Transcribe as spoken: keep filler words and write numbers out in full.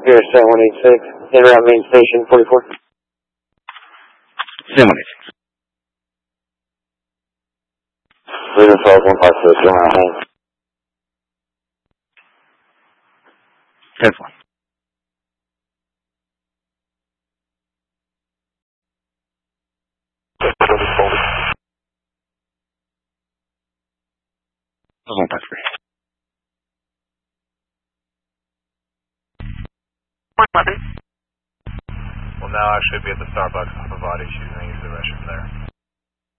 Here, seven one eight six, en route main station, forty-four. seven one eight six. Leaving twelve one five six, en route main. ten four. one five three. Well, now I should be at the Starbucks off of Body shooting. I use the restroom there.